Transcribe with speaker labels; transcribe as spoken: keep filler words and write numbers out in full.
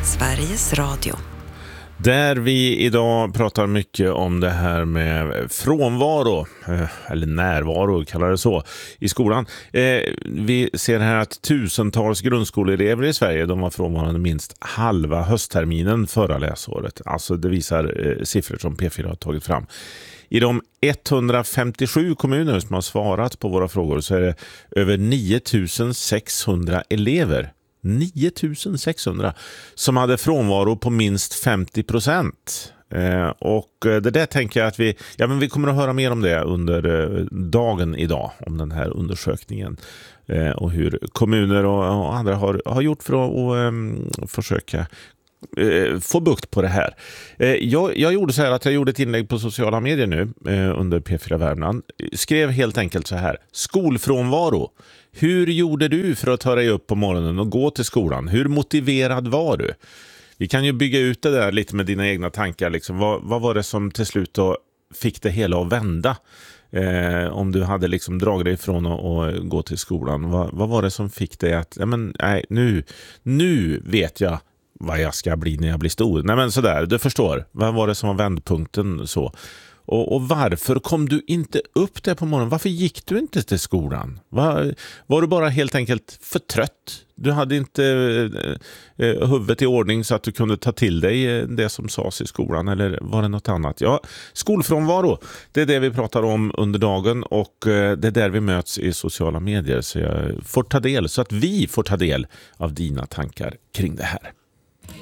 Speaker 1: Sveriges Radio.
Speaker 2: Där vi idag pratar mycket om det här med frånvaro, eller närvaro kallar det så, i skolan. Vi ser här att tusentals grundskoleelever i Sverige, de var frånvarande minst halva höstterminen förra läsåret. Alltså det visar siffror som P fyra har tagit fram. I de etthundrafemtiosju kommuner som har svarat på våra frågor så är det över nio tusen sexhundra elever. nio tusen sexhundra som hade frånvaro på minst femtio procent. Eh, och det där tänker jag att vi, ja, men vi kommer att höra mer om det under eh, dagen idag, om den här undersökningen eh, och hur kommuner och, och andra har, har gjort för att och, eh, försöka eh, få bukt på det här. Eh, jag, jag gjorde så här att jag gjorde ett inlägg på sociala medier nu eh, under P fyra Värmland. Skrev helt enkelt så här: skolfrånvaro. Hur gjorde du för att ta dig upp på morgonen och gå till skolan? Hur motiverad var du? Vi kan ju bygga ut det där lite med dina egna tankar. Liksom. Vad, vad var det som till slut då fick det hela att vända? Eh, om du hade liksom dragit dig ifrån att och gå till skolan. Vad, vad var det som fick dig att, ja men nej, nu, nu vet jag vad jag ska bli när jag blir stor. Nej men sådär, du förstår. Vad var det som var vändpunkten så? Och, och varför kom du inte upp där på morgonen? Varför gick du inte till skolan? Var, var du bara helt enkelt för trött? Du hade inte eh, eh, huvudet i ordning så att du kunde ta till dig det som sades i skolan, eller var det något annat? Ja, skolfrånvaro, det är det vi pratar om under dagen, och eh, det är där vi möts i sociala medier, så jag får ta del, så att vi får ta del av dina tankar kring det här.